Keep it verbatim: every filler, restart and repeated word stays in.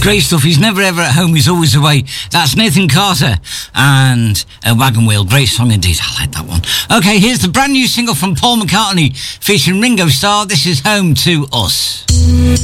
Great stuff. He's never ever at home, he's always away. That's Nathan Carter and a Wagon Wheel. Great song indeed. I like that one. Okay, here's the brand new single from Paul McCartney featuring Ringo Starr. This is Home to Us.